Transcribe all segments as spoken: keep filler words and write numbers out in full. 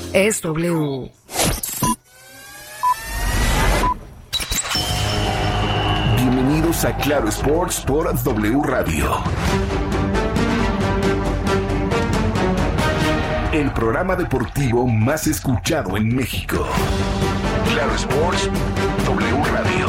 es W. Bienvenidos a Claro Sports por W Radio. El programa deportivo más escuchado en México. Claro Sports, W Radio.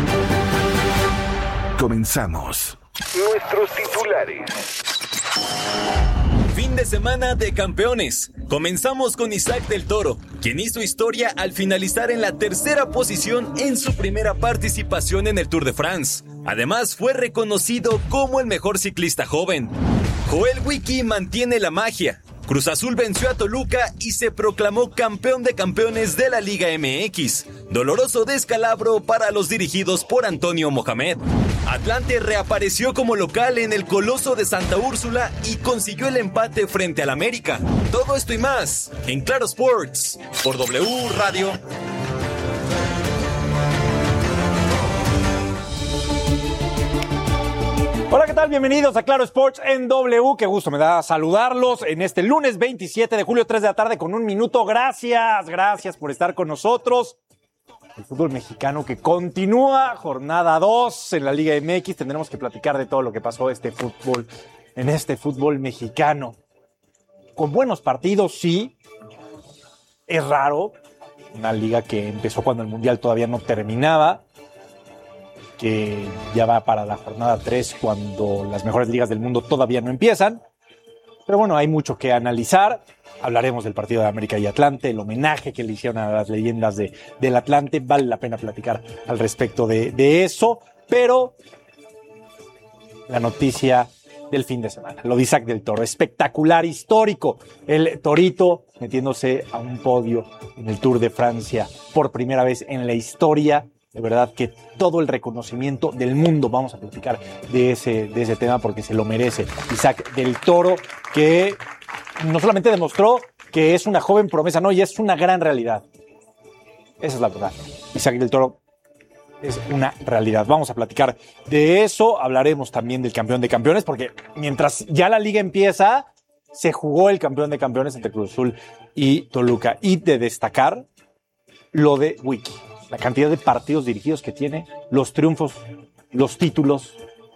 Comenzamos. Nuestros titulares. Fin de semana de campeones. Comenzamos con Isaac del Toro, quien hizo historia al finalizar en la tercera posición en su primera participación en el Tour de France. Además, fue reconocido como el mejor ciclista joven. Joel Wiki mantiene la magia. Cruz Azul venció a Toluca y se proclamó campeón de campeones de la Liga M X. Doloroso descalabro para los dirigidos por Antonio Mohamed. Atlante reapareció como local en el Coloso de Santa Úrsula y consiguió el empate frente al América. Todo esto y más en Claro Sports por W Radio. Hola, ¿qué tal? Bienvenidos a Claro Sports en W. Qué gusto me da saludarlos en este lunes veintisiete de julio, tres de la tarde con un minuto. Gracias, gracias por estar con nosotros. El fútbol mexicano que continúa, jornada dos en la Liga M X. Tendremos que platicar de todo lo que pasó este fútbol, en este fútbol mexicano. Con buenos partidos, sí. Es raro. Una liga que empezó cuando el Mundial todavía no terminaba, que ya va para la jornada tres cuando las mejores ligas del mundo todavía no empiezan. Pero bueno, hay mucho que analizar. Hablaremos del partido de América y Atlante, el homenaje que le hicieron a las leyendas de, del Atlante. Vale la pena platicar al respecto de, de eso. Pero la noticia del fin de semana, lo de Isaac del Toro, espectacular, histórico. El Torito metiéndose a un podio en el Tour de Francia por primera vez en la historia. De verdad que todo el reconocimiento del mundo. Vamos a platicar de ese, de ese tema porque se lo merece. Isaac del Toro, que no solamente demostró que es una joven promesa, no, y es una gran realidad. Esa es la verdad. Isaac del Toro es una realidad. Vamos a platicar de eso. Hablaremos también del campeón de campeones, porque mientras ya la liga empieza, se jugó el campeón de campeones entre Cruz Azul y Toluca. Y de destacar lo de Wiki. La cantidad de partidos dirigidos que tiene, los triunfos, los títulos.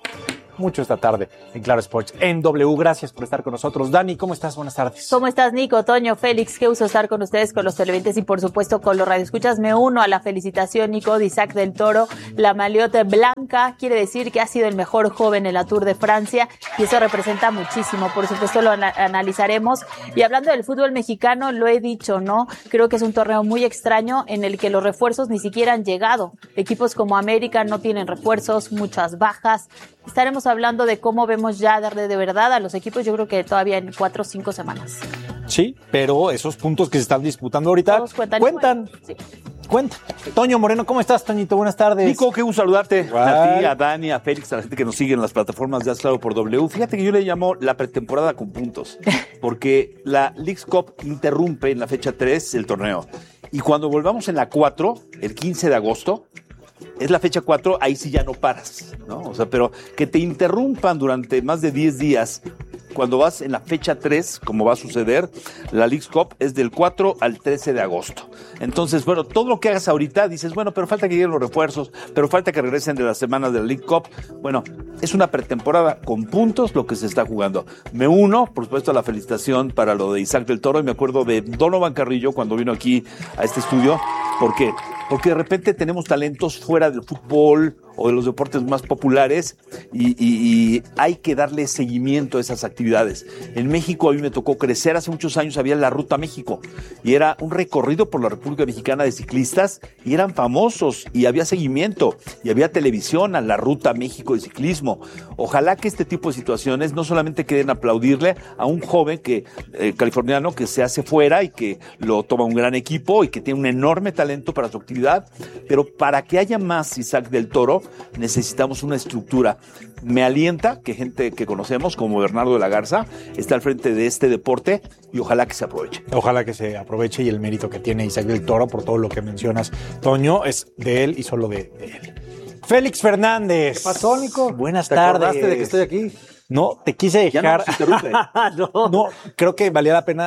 Mucho esta tarde en Claro Sports en W. Gracias por estar con nosotros. Dani, ¿cómo estás? Buenas tardes. ¿Cómo estás, Nico, Toño, Félix? Qué gusto estar con ustedes, con los televidentes y por supuesto con los radioescuchas. Me uno a la felicitación, Nico, de Isaac del Toro. La maliote blanca quiere decir que ha sido el mejor joven en la Tour de Francia y eso representa muchísimo. Por supuesto lo ana- analizaremos. Y hablando del fútbol mexicano, lo he dicho, ¿no? Creo que es un torneo muy extraño en el que los refuerzos ni siquiera han llegado. Equipos como América no tienen refuerzos, muchas bajas. Estaremos hablando de cómo vemos ya darle de verdad a los equipos, yo creo que todavía en cuatro o cinco semanas. Sí, pero esos puntos que se están disputando ahorita Todos cuentan. cuentan. Sí. Cuenta. Toño Moreno, ¿cómo estás, Toñito? Buenas tardes. Nico, qué gusto saludarte. Igual. A ti, a Dani, a Félix, a la gente que nos sigue en las plataformas de Haz Claro por W. Fíjate que yo le llamo la pretemporada con puntos, porque la Leagues Cup interrumpe en la fecha tres el torneo. Y cuando volvamos en la cuatro, el quince de agosto, es la fecha cuatro, ahí sí ya no paras, ¿no? O sea, pero que te interrumpan durante más de diez días, cuando vas en la fecha tres, como va a suceder, la Leagues Cup es del cuatro al trece de agosto. Entonces, bueno, todo lo que hagas ahorita, dices, bueno, pero falta que lleguen los refuerzos, pero falta que regresen de las semanas de la League Cup. Bueno, es una pretemporada con puntos lo que se está jugando. Me uno, por supuesto, a la felicitación para lo de Isaac del Toro, y me acuerdo de Donovan Carrillo cuando vino aquí a este estudio. ¿Por qué? Porque de repente tenemos talentos fuera del fútbol o de los deportes más populares y, y, y hay que darle seguimiento a esas actividades. En México a mí me tocó crecer, hace muchos años había la Ruta México y era un recorrido por la República Mexicana de ciclistas y eran famosos y había seguimiento y había televisión a la Ruta México de ciclismo. Ojalá que este tipo de situaciones no solamente queden aplaudirle a un joven que eh, californiano que se hace fuera y que lo toma un gran equipo y que tiene un enorme talento para su actividad, pero para que haya más Isaac del Toro necesitamos una estructura. Me alienta que gente que conocemos como Bernardo de la Garza está al frente de este deporte y ojalá que se aproveche. Ojalá que se aproveche, y el mérito que tiene Isaac del Toro por todo lo que mencionas, Toño, es de él y solo de, de él. Félix Fernández. ¿Qué pasó, Nico? Buenas ¿Te tardes. acordaste de que estoy aquí? No, te quise dejar. Ya no nos interrumpe. no. no, creo que valía la pena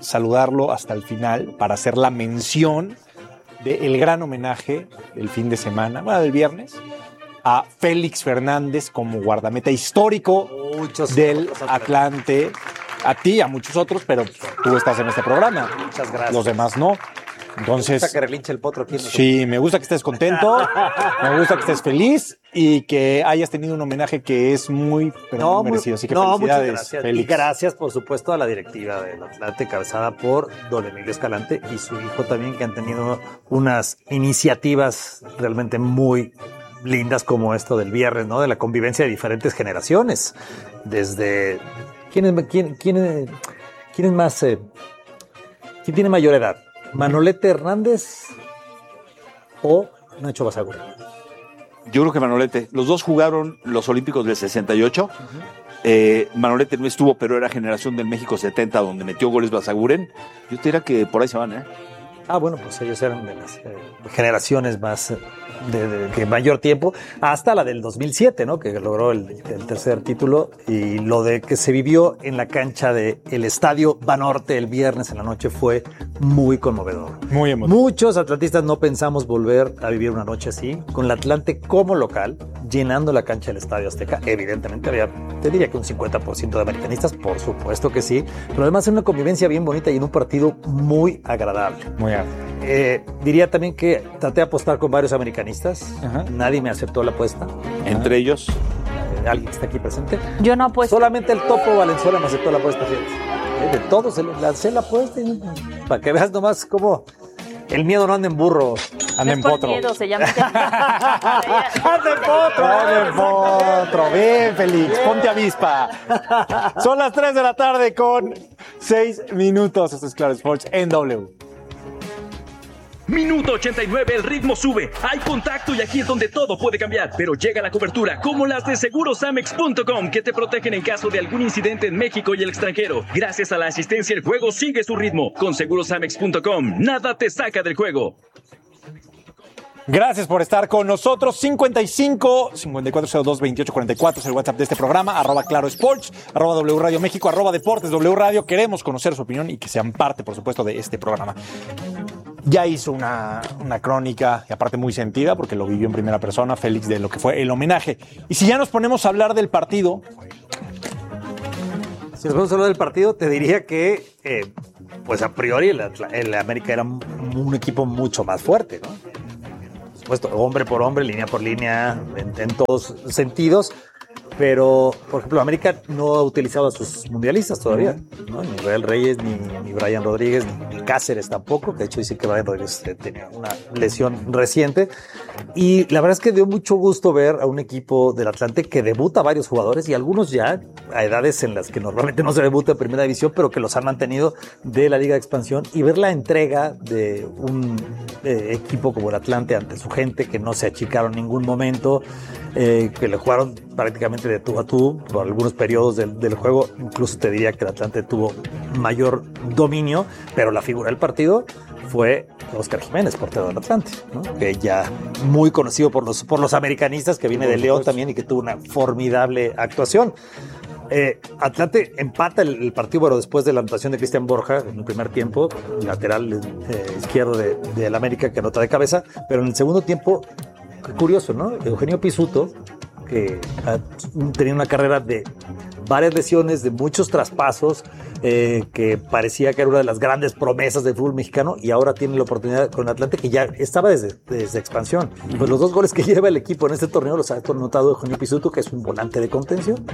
saludarlo hasta el final para hacer la mención del gran homenaje del fin de semana, bueno, del viernes, a Félix Fernández como guardameta histórico muchos, del muchos Atlante. A ti, a muchos otros, pero tú estás en este programa. Muchas gracias. Los demás no. Entonces, me gusta que relinche el potro aquí. Sí, me gusta que estés contento, me gusta que estés feliz y que hayas tenido un homenaje que es muy, pero no, muy merecido. Así que no, felicidades, muchas gracias. Félix. Y gracias, por supuesto, a la directiva del Atlante, cabezada por don Emilio Escalante y su hijo también, que han tenido unas iniciativas realmente muy lindas como esto del viernes, ¿no? De la convivencia de diferentes generaciones. Desde... ¿Quién es, quién, quién es, quién es más... Eh, ¿Quién tiene mayor edad? ¿Manolete Hernández o Nacho Basaguren? Yo creo que Manolete. Los dos jugaron los Olímpicos del sesenta y ocho. Uh-huh. Eh, Manolete no estuvo, pero era generación del México setenta, donde metió goles Basaguren. Yo te diría que por ahí se van, ¿eh? Ah, bueno, pues ellos eran de las eh, generaciones más eh, de, de, de mayor tiempo, hasta la del dos mil siete, ¿no? Que logró el, el tercer título, y lo de que se vivió en la cancha del Estadio Banorte el viernes en la noche fue muy conmovedor. Muy emotivo. Muchos atletistas no pensamos volver a vivir una noche así, con el Atlante como local, llenando la cancha del Estadio Azteca. Evidentemente había, te diría que un cincuenta por ciento de americanistas, por supuesto que sí, pero además en una convivencia bien bonita y en un partido muy agradable. Muy Eh, diría también que traté de apostar con varios americanistas. Ajá. Nadie me aceptó la apuesta. Entre Ajá. ellos eh, alguien que está aquí presente. Yo no apuesto. Solamente el Topo Valenzuela me aceptó la apuesta. Eh, de todos le lancé la apuesta y, para que veas nomás cómo el miedo no anda en burro, anda en potro. Miedo se llama. Anda en potro, anda en potro. Ven, Félix, ponte avispa. Son las tres de la tarde con seis minutos. Esto es Claro Sports en W. Minuto ochenta y nueve, el ritmo sube, hay contacto y aquí es donde todo puede cambiar, pero llega la cobertura como las de seguros amex punto com, que te protegen en caso de algún incidente en México y el extranjero. Gracias a la asistencia el juego sigue su ritmo. Con seguros amex punto com, nada te saca del juego. Gracias por estar con nosotros. cincuenta y cinco, cincuenta y cuatro cero dos, veintiocho cuarenta y cuatro es el WhatsApp de este programa. Arroba Claro Sports, arroba W Radio México, arroba Deportes W Radio. Queremos conocer su opinión y que sean parte, por supuesto, de este programa. Ya hizo una, una crónica, y aparte muy sentida, porque lo vivió en primera persona, Félix, de lo que fue el homenaje. Y si ya nos ponemos a hablar del partido... Si nos ponemos a hablar del partido, te diría que, eh, pues a priori, el, el América era un equipo mucho más fuerte, ¿no? Por supuesto, hombre por hombre, línea por línea, en, en todos sentidos. Pero, por ejemplo, América no ha utilizado a sus mundialistas todavía, ¿no? Ni Israel Reyes, ni, ni Brian Rodríguez, ni, ni Cáceres tampoco, que de hecho dice que Brian Rodríguez eh, tenía una lesión reciente. Y la verdad es que dio mucho gusto ver a un equipo del Atlante que debuta a varios jugadores, y algunos ya a edades en las que normalmente no se debuta en primera división, pero que los han mantenido de la Liga de Expansión, y ver la entrega de un eh, equipo como el Atlante ante su gente, que no se achicaron en ningún momento, eh, que le jugaron prácticamente de tú a tú por algunos periodos del, del juego. Incluso te diría que el Atlante tuvo mayor dominio, pero la figura del partido fue Oscar Jiménez, portero del Atlante, ¿no? Que ya muy conocido por los, por los americanistas, que viene de León también y que tuvo una formidable actuación. Eh, Atlante empata el, el partido, bueno, después de la anotación de Cristian Borja en el primer tiempo, lateral eh, izquierdo de, de el América, que anota de cabeza, pero en el segundo tiempo, qué curioso, ¿no? Eugenio Pizzuto, que ha tenido una carrera de varias lesiones, de muchos traspasos, eh, que parecía que era una de las grandes promesas del fútbol mexicano, y ahora tiene la oportunidad con Atlante, que ya estaba desde, desde expansión. Pues los dos goles que lleva el equipo en este torneo los ha anotado Eugenio Pizzuto, que es un volante de contención.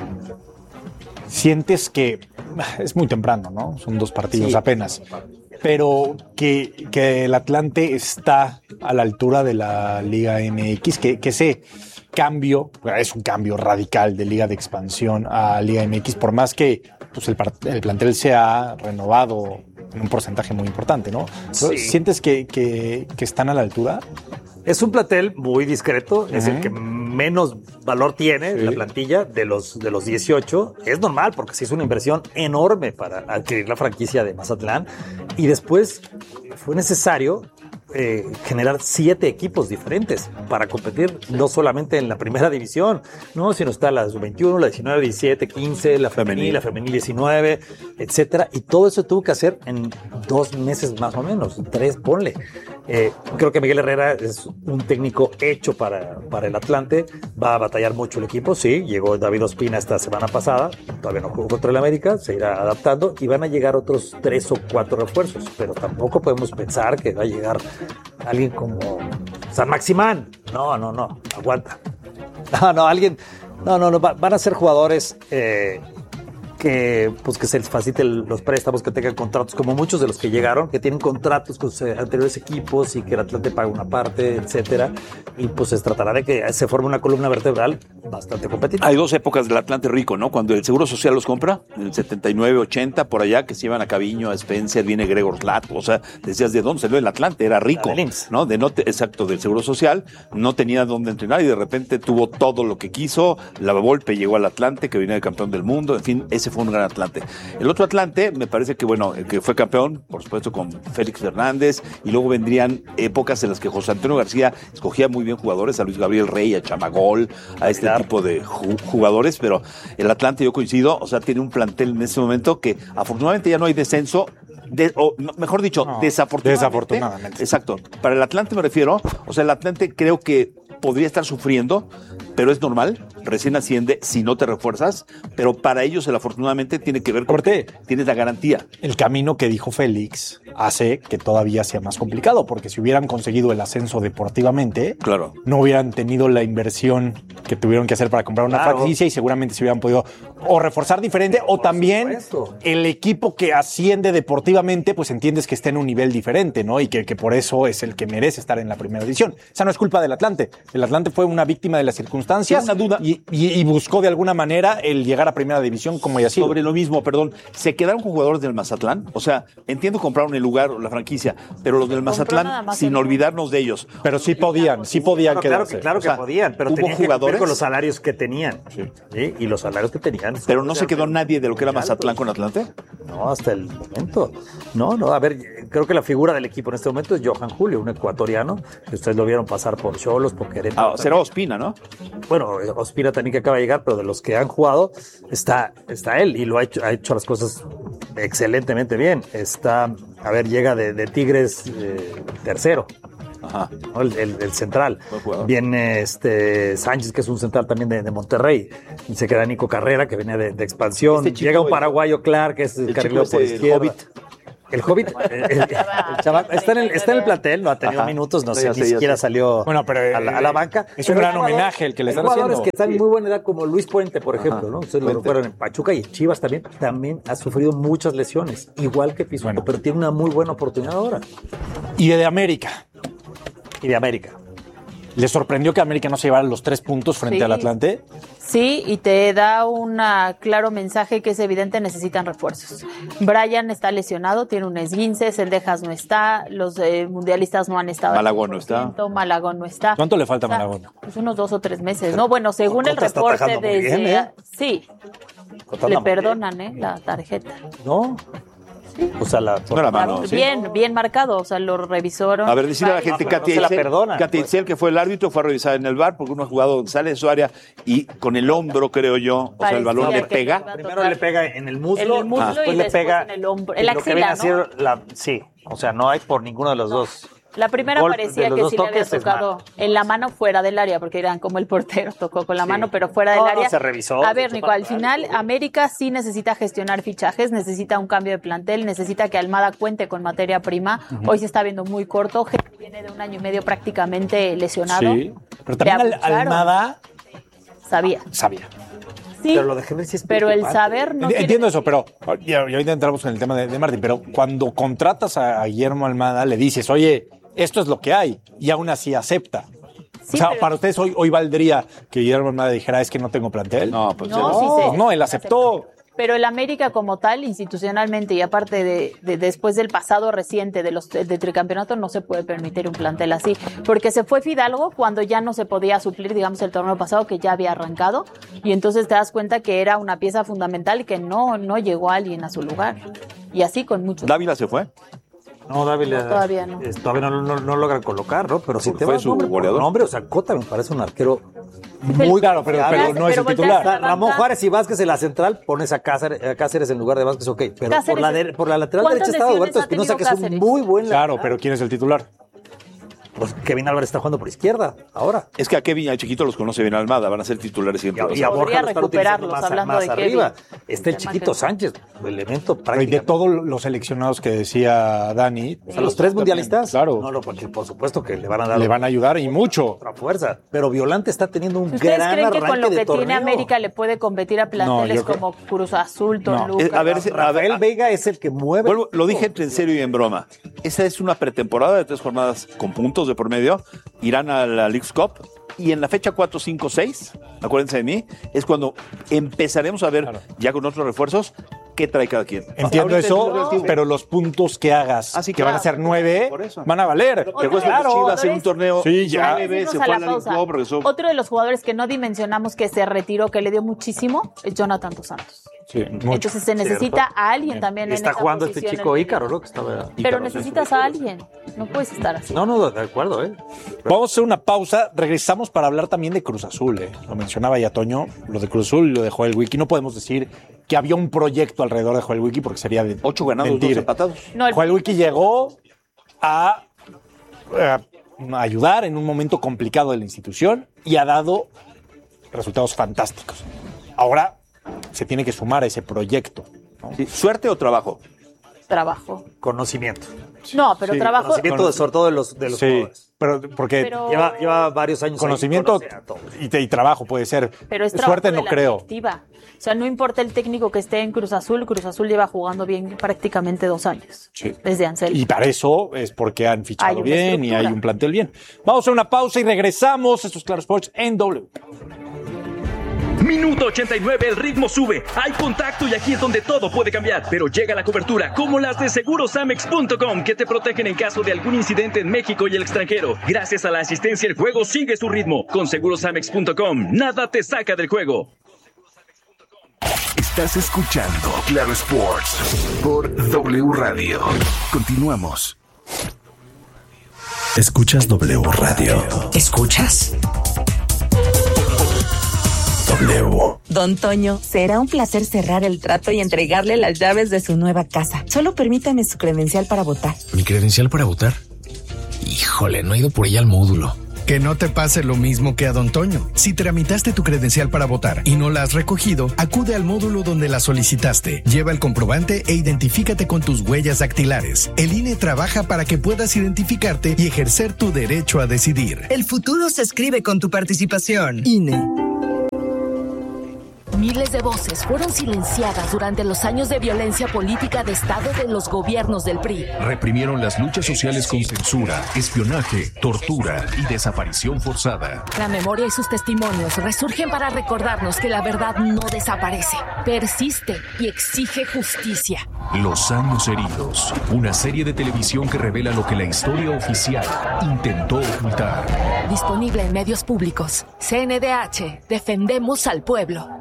Sientes que es muy temprano, ¿no? Son dos partidos sí, apenas. Pero que, que el Atlante está a la altura de la Liga M X, que, que ese cambio, es un cambio radical de Liga de Expansión a Liga M X, por más que pues el, el plantel se ha renovado en un porcentaje muy importante, ¿no? Sí. ¿Sientes que, que, que están a la altura? Es un plantel muy discreto, uh-huh. Es el que menos valor tiene, sí, la plantilla de los, de los dieciocho. Es normal, porque se hizo una inversión enorme para adquirir la franquicia de Mazatlán, y después fue necesario eh, generar siete equipos diferentes para competir no solamente en la primera división, no, sino está la sub veintiuno, la diecinueve, diecisiete, quince, la femenil, la femenil diecinueve, etcétera. Y todo eso tuvo que hacer en dos meses más o menos, tres, ponle. Eh, creo que Miguel Herrera es un técnico hecho para, para el Atlante. Va a batallar mucho el equipo, sí. Llegó David Ospina esta semana pasada, todavía no jugó contra el América, se irá adaptando y van a llegar otros tres o cuatro refuerzos, pero tampoco podemos pensar que va a llegar alguien como San Maximán. No, no, no, aguanta. No, no, alguien, no, no, no, va, van a ser jugadores eh, que pues que se les faciliten los préstamos, que tengan contratos, como muchos de los que llegaron, que tienen contratos con sus anteriores equipos y que el Atlante paga una parte, etcétera, y pues se tratará de que se forme una columna vertebral bastante competitiva. Hay dos épocas del Atlante rico, ¿no? Cuando el Seguro Social los compra, en el setenta y nueve, ochenta, por allá, que se iban a Caviño, a Spencer, viene Gregor Slatt, o sea, decías, ¿de dónde salió el Atlante? Era rico, ¿no? De no te, exacto, del Seguro Social, no tenía dónde entrenar y de repente tuvo todo lo que quiso, la Volpe llegó al Atlante, que venía de campeón del mundo, en fin, ese fue un gran Atlante. El otro Atlante, me parece que, bueno, el que fue campeón, por supuesto, con Félix Fernández, y luego vendrían épocas en las que José Antonio García escogía muy bien jugadores, a Luis Gabriel Rey, a Chamagol, a este claro. tipo de ju- jugadores, pero el Atlante, yo coincido, o sea, tiene un plantel en este momento que afortunadamente ya no hay descenso, de, o mejor dicho, no, desafortunadamente, desafortunadamente. Exacto. Para el Atlante me refiero, o sea, el Atlante creo que podría estar sufriendo, pero es normal, recién asciende si no te refuerzas, pero para ellos el afortunadamente tiene que ver con Corte, que tienes la garantía. El camino que dijo Félix hace que todavía sea más complicado, porque si hubieran conseguido el ascenso deportivamente, claro, no hubieran tenido la inversión que tuvieron que hacer para comprar una claro. franquicia y seguramente se hubieran podido o reforzar diferente o también supuesto. el equipo que asciende deportivamente, pues entiendes que está en un nivel diferente, ¿no? Y que, que por eso es el que merece estar en la primera división. Esa no es culpa del Atlante. El Atlante fue una víctima de las circunstancias una duda. Y, y, y buscó de alguna manera el llegar a primera división como ya sido. Sobre lo mismo, perdón, ¿se quedaron con jugadores del Mazatlán? O sea, entiendo compraron el lugar o la franquicia, pero los del Mazatlán, sin olvidarnos de ellos. Pero sí podían, sí podían no, quedarse. Claro que, claro que o sea, podían, pero tenían que jugadores cumplir con los salarios que tenían. Sí. ¿Sí? Y los salarios que tenían. Pero no se quedó nadie de lo que era Mazatlán con Atlante. No, hasta el momento. No, no, a ver, creo que la figura del equipo en este momento es Johan Julio, un ecuatoriano, que ustedes lo vieron pasar por Xolos, por Querétaro. Ah, será Ospina, ¿no? Bueno, Ospina también que acaba de llegar, pero de los que han jugado está, está él y lo ha hecho, ha hecho las cosas excelentemente bien. Está, a ver, llega de, de Tigres eh, tercero. Ajá. ¿No? El, el, el central. Viene este Sánchez, que es un central también de, de Monterrey. Y se queda Nico Carrera, que viene de, de expansión. Este llega un paraguayo, Clark, que es el, el carrilero por izquierda. El Hobbit. El Hobbit, el, el, el chaval, está en el, está en el plantel, no ha tenido Ajá. minutos, no sé, sí, ni sí, siquiera sí. salió bueno, pero, a, la, a la banca. Es un gran homenaje el que le están haciendo. Jugadores que están en muy buena edad, como Luis Puente, por ejemplo, Ajá. ¿no? Ustedes lo recuerdan en Pachuca y Chivas también, también ha sufrido muchas lesiones, igual que Pizzuto, bueno. pero tiene una muy buena oportunidad ahora. Y de América. Y de América. ¿Le sorprendió que América no se llevara los tres puntos frente sí. al Atlante? Sí, y te da un claro mensaje que es evidente, necesitan refuerzos. Brian está lesionado, tiene un esguince, Cendejas no está, los eh, mundialistas no han estado. Malagón no está. Malagón no está. ¿Cuánto le falta a o sea, Malagón? Pues unos dos o tres meses, ¿no? Bueno, según el reporte de... Bien, ¿eh? Sí, le perdonan, ¿eh? La tarjeta. No. Sí. O sea, la, no la mano, ¿sí? Bien, bien marcado, o sea, lo revisaron. A ver, decirle a la gente, Katy no Itzel, Katy Itzel, que fue el árbitro, fue a revisar en el V A R porque uno ha jugado, sale de su área y con el hombro, creo yo, o Parecía sea, el balón le pega. Primero le pega en el muslo, en el muslo ah, y después le pega en el hombro, en la axila, ¿no? La, sí, o sea, no hay por ninguno de los dos. La primera Gol, parecía que sí le había tocado en la mano fuera del área, porque eran como el portero tocó con la sí. mano, pero fuera del no, área. No se revisó. A ver, Nico, al final América sí necesita gestionar fichajes, necesita un cambio de plantel, necesita que Almada cuente con materia prima. Uh-huh. Hoy se está viendo muy corto, viene de un año y medio prácticamente lesionado. Sí, pero también Al- Almada sabía. Sabía. Sí, pero lo dejé ver si es pero el saber no Entiendo quiere... eso, pero y ahorita entramos en el tema de, de Martín, pero cuando contratas a Guillermo Almada le dices, oye, esto es lo que hay, y aún así acepta. Sí, o sea, pero... para ustedes hoy, hoy valdría que Guillermo Almada dijera, es que no tengo plantel. No, pues no, no, sí, sí, no él aceptó. Pero el América como tal, institucionalmente y aparte de, de después del pasado reciente de los de, de tricampeonato, no se puede permitir un plantel así, porque se fue Fidalgo cuando ya no se podía suplir, digamos, el torneo pasado que ya había arrancado, y entonces te das cuenta que era una pieza fundamental y que no, no llegó alguien a su lugar. Y así con muchos. ¿Dávila se fue? No, Dávila. No, todavía no. Es, todavía no, no, no logran colocar, ¿no? Pero si te fue vas su nombre por goleador. nombre, o sea, Cota me parece un arquero Muy claro, pero, pero no es el Pero titular. volteas a la Ramón banca. Juárez y Vázquez en la central, pones a Cáceres, a Cáceres en lugar de Vázquez, ok. Pero Cáceres, por la, de, por la lateral ¿cuántas derecha estaba lesiones Huberto ha Espinosa, que tenido es un Cáceres? muy buen Claro, lateral. pero ¿quién es el titular? Pues Kevin Álvarez está jugando por izquierda ahora. Es que a Kevin y a Chiquito los conoce bien Almada, van a ser titulares siempre. Y a, y a Podría Borja lo están utilizando recuperarlos, más, hablando más de arriba. Kevin. Está el Tema Chiquito que- Sánchez, elemento Y de prácticamente. todos los seleccionados que decía Dani, O sea, los tres mundialistas. Claro. No, no, porque por supuesto que le van a dar le van a ayudar y mucho. otra fuerza. Pero Violante está teniendo un ¿Ustedes gran creen que arranque con lo de que torneo. tiene América le puede competir a planteles yo creo- como Cruz Azul, Toluca? Eh, a ver, si- a Rafael ver, Veiga es el que mueve. Vuelvo, lo dije entre en serio y en broma. Esta es una pretemporada de tres jornadas con puntos de por medio. Irán a la Leagues Cup. Y en la fecha cuatro, cinco, seis, acuérdense de mí, es cuando empezaremos a ver, Claro. ya con otros refuerzos, qué trae cada quien. Entiendo Ahorita es eso, el relativo. pero los puntos que hagas, Ah, sí, que van a claro. ser nueve, Por eso. van a valer. Llegó Otro de Chivas los en un jugadores- torneo Sí, ya. nueve, Irnos se a fue la a la Leagues pausa. Cup, regresó. Otro de los jugadores que no dimensionamos que se retiró, que le dio muchísimo, es Jonathan Dos Santos. Sí, mucho. Entonces se necesita a alguien también Y en está esa jugando este posición chico en- Ícaro, ¿no? Que estaba... Pero necesitas a alguien. No puedes estar así. No, no, de acuerdo, ¿eh? Vamos a hacer una pausa. Regresamos para hablar también de Cruz Azul. ¿eh? Lo mencionaba ya Toño, lo de Cruz Azul y lo de Joel Wiki. No podemos decir que había un proyecto alrededor de Joel Wiki porque sería de Ocho ganados, mentir. dos empatados. No, el- Joel Wiki llegó a, a ayudar en un momento complicado de la institución y ha dado resultados fantásticos. Ahora se tiene que sumar a ese proyecto. ¿no? Sí, ¿suerte o trabajo? trabajo. Conocimiento. No, pero Sí, trabajo. Conocimiento de, sobre todo de los, de los Sí, jugadores. pero porque Pero- Lleva, lleva varios años ahí, conocimiento conoce a todos. y, y trabajo puede ser. Pero es trabajo Suerte de no la creo. directiva. O sea, no importa el técnico que esté en Cruz Azul, Cruz Azul lleva jugando bien prácticamente dos años. Sí. Desde Anselmo. Y para eso es porque han Hay fichado una bien y hay estructura. un plantel bien. Vamos a una pausa y regresamos. Esto es Claro Sports en W. Minuto ochenta y nueve, el ritmo sube, hay contacto y aquí es donde todo puede cambiar. Pero llega la cobertura, como las de seguros amex punto com, que te protegen en caso de algún incidente en México y el extranjero. Gracias a la asistencia, el juego sigue su ritmo. Con seguros amex punto com, nada te saca del juego. Estás escuchando Claro Sports por W Radio. Continuamos. Escuchas W Radio. ¿Escuchas? W. Don Toño, será un placer cerrar el trato y entregarle las llaves de su nueva casa. Solo permítame su credencial para votar. ¿Mi credencial para votar? Híjole, no he ido por ella al módulo. Que no te pase lo mismo que a Don Toño. Si tramitaste tu credencial para votar y no la has recogido, acude al módulo donde la solicitaste. Lleva el comprobante e identifícate con tus huellas dactilares. El I N E trabaja para que puedas identificarte y ejercer tu derecho a decidir. El futuro se escribe con tu participación. I N E. Miles de voces fueron silenciadas durante los años de violencia política de Estado de los gobiernos del P R I. Reprimieron las luchas sociales con censura, espionaje, tortura y desaparición forzada. La memoria y sus testimonios resurgen para recordarnos que la verdad no desaparece, persiste y exige justicia. Los años heridos, una serie de televisión que revela lo que la historia oficial intentó ocultar. Disponible en medios públicos. C N D H, defendemos al pueblo.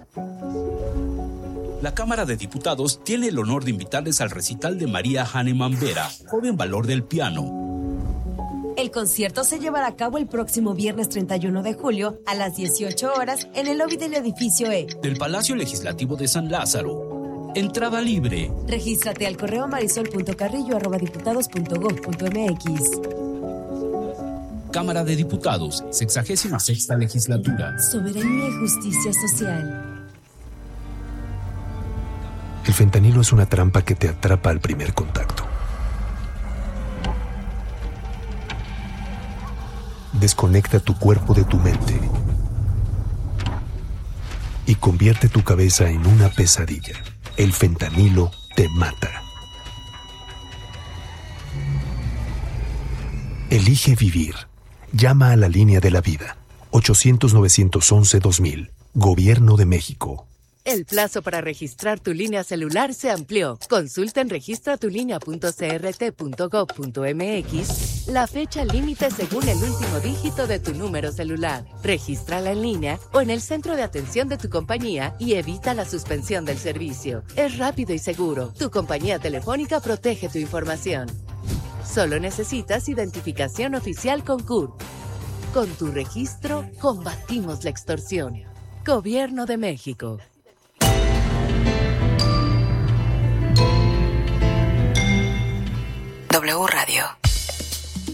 La Cámara de Diputados tiene el honor de invitarles al recital de María Hahnemann Vera, joven valor del piano. El concierto se llevará a cabo el próximo viernes treinta y uno de julio a las dieciocho horas en el lobby del edificio E. Del Palacio Legislativo de San Lázaro. Entrada libre. Regístrate al correo marisol punto carrillo arroba diputados punto gob punto mx. Cámara de Diputados, sexagésima sexta legislatura. Soberanía y justicia social. El fentanilo es una trampa que te atrapa al primer contacto. Desconecta tu cuerpo de tu mente y convierte tu cabeza en una pesadilla. El fentanilo te mata. Elige vivir. Llama a la línea de la vida. ochocientos, novecientos once, dos mil. Gobierno de México. El plazo para registrar tu línea celular se amplió. Consulta en registra tu línea punto c r t punto gob punto m x la fecha límite según el último dígito de tu número celular. Regístrala en línea o en el centro de atención de tu compañía y evita la suspensión del servicio. Es rápido y seguro. Tu compañía telefónica protege tu información. Solo necesitas identificación oficial con C U R. Con tu registro, combatimos la extorsión. Gobierno de México. W Radio.